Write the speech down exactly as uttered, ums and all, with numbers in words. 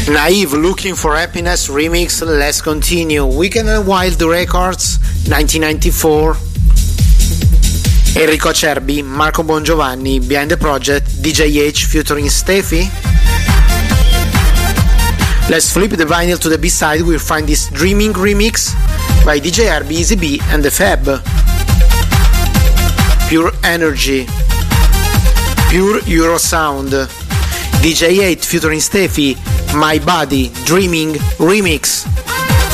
Naive, Looking for Happiness remix. Let's continue. Weekend and Wild Records nineteen ninety-four. Enrico Acerbi, Marco Bongiovanni, Behind the Project, D J H featuring Steffi. Let's flip the vinyl to the B-side. We'll find this Dreaming remix by D J Herbie, Easy B and The Fab. Pure Energy, Pure Euro Sound, D J eight featuring Steffi, My Body, Dreaming remix.